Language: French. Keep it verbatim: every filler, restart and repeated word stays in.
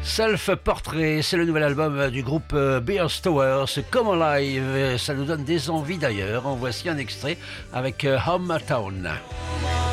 Self-Portrait, c'est le nouvel album du groupe Bear Stowers, Come Alive, ça nous donne des envies d'ailleurs. En voici un extrait avec Hometown.